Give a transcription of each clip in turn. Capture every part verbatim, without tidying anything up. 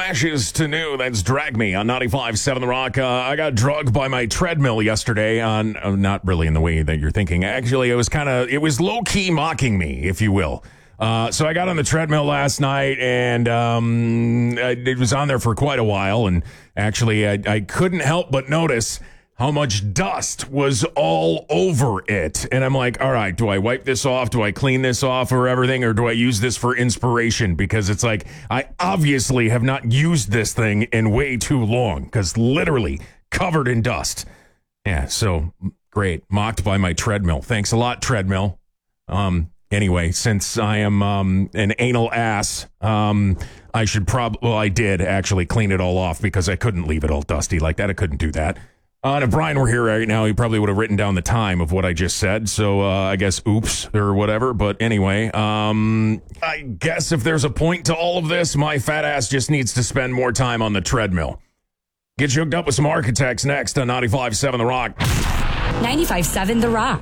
ashes to new. That's Drag Me on ninety-five point seven The Rock. Uh, I got drugged by my treadmill yesterday on, uh, not really in the way that you're thinking. Actually, it was kind of, it was low-key mocking me, if you will. Uh, so I got on the treadmill last night, and um, it was on there for quite a while, and actually I, I couldn't help but notice how much dust was all over it. And I'm like, all right, do I wipe this off? Do I clean this off or everything? Or do I use this for inspiration? Because it's like, I obviously have not used this thing in way too long, because literally covered in dust. Yeah, so great. Mocked by my treadmill. Thanks a lot, treadmill. Um, anyway, since I am um, an anal ass, um, I should probably, well, I did actually clean it all off because I couldn't leave it all dusty like that. I couldn't do that. Uh, and if Brian were here right now, he probably would have written down the time of what I just said. So uh, I guess oops or whatever. But anyway, um, I guess if there's a point to all of this, my fat ass just needs to spend more time on the treadmill. Get you hooked up with some architects next on ninety-five point seven The Rock. ninety-five point seven The Rock.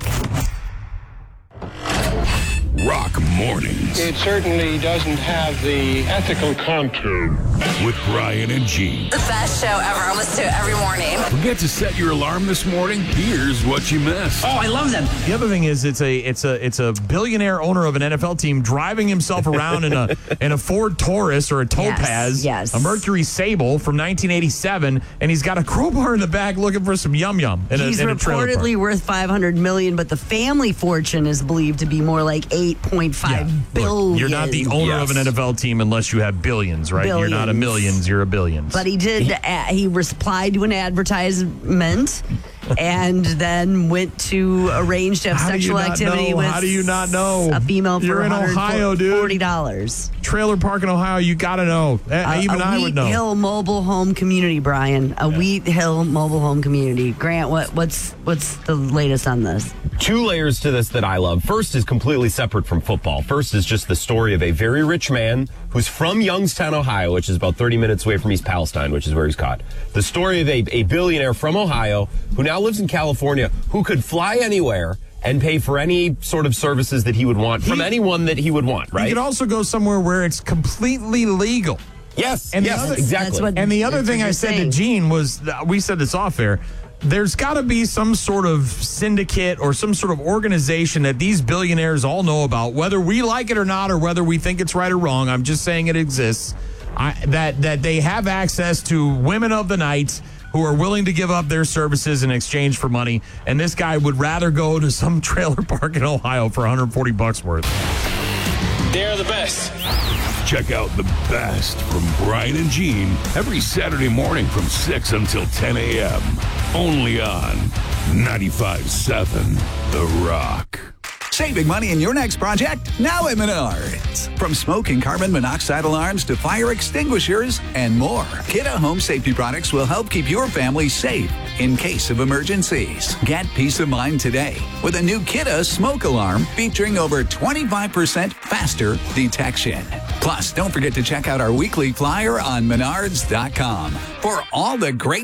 Rock Mornings. It certainly doesn't have the ethical contour. With Brian and Gene. The best show ever. I listen to it every morning. Forget to set your alarm this morning? Here's what you missed. Oh, I love them. The other thing is it's a it's a it's a billionaire owner of an N F L team driving himself around in a in a Ford Taurus or a Topaz, yes, yes. a Mercury Sable from nineteen eighty-seven, and he's got a crowbar in the back looking for some yum yum. He's a, in reportedly a worth five hundred million dollars, but the family fortune is believed to be more like eight point five yeah. billion. Look, you're not the owner yes. of an N F L team unless you have billions, right? Billions. You're not a millions, you're a billions. But he did, uh, he replied to an advertisement and then went to arrange to have How do you sexual not activity know? with How do you not know? a female for You're in Ohio, dude. forty dollars. Trailer park in Ohio, you got to know. Uh, Even a I Wheat would know. Hill mobile home community, Brian. A yeah. Wheat Hill mobile home community. Grant, what, what's what's the latest on this? Two layers to this that I love. First is completely separate from football. First is just the story of a very rich man who's from Youngstown, Ohio, which is about thirty minutes away from East Palestine, which is where he's caught. The story of a, a billionaire from Ohio who now lives in California, who could fly anywhere and pay for any sort of services that he would want from he, anyone that he would want, right? He could also go somewhere where it's completely legal. Yes, and yes, the other, exactly. what, and the other thing I said saying. to Gene was, we said this off air, there's got to be some sort of syndicate or some sort of organization that these billionaires all know about, whether we like it or not, or whether we think it's right or wrong. I'm just saying it exists. I, that that they have access to women of the night who are willing to give up their services in exchange for money. And this guy would rather go to some trailer park in Ohio for one hundred forty bucks worth. They're the best. Check out the best from Brian and Gene every Saturday morning from six until ten a.m. Only on ninety-five point seven The Rock. Saving money in your next project? Now at Menards. From smoke and carbon monoxide alarms to fire extinguishers and more, Kidde Home Safety Products will help keep your family safe in case of emergencies. Get peace of mind today with a new Kidde smoke alarm featuring over twenty-five percent faster detection. Plus, don't forget to check out our weekly flyer on menards dot com for all the great